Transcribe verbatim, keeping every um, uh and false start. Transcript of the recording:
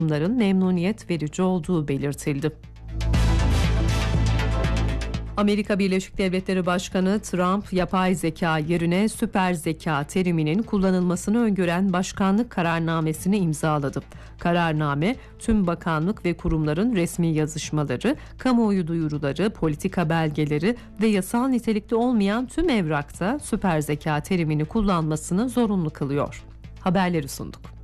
bunların memnuniyet verici olduğu belirtildi. Amerika Birleşik Devletleri Başkanı Trump, yapay zeka yerine süper zeka teriminin kullanılmasını öngören başkanlık kararnamesini imzaladı. Kararname, tüm bakanlık ve kurumların resmi yazışmaları, kamuoyu duyuruları, politika belgeleri ve yasal nitelikte olmayan tüm evrakta süper zeka terimini kullanmasını zorunlu kılıyor. Haberleri sunduk.